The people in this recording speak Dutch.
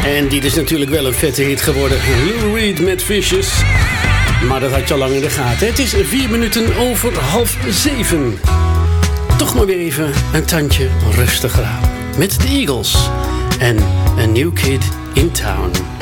En dit is natuurlijk wel een vette hit geworden. Lou Reed met Vicious. Maar dat had je al lang in de gaten. Het is 4 minuten over 6:30. Toch maar weer even een tandje rustiger aan. Met de Eagles en A New Kid in Town.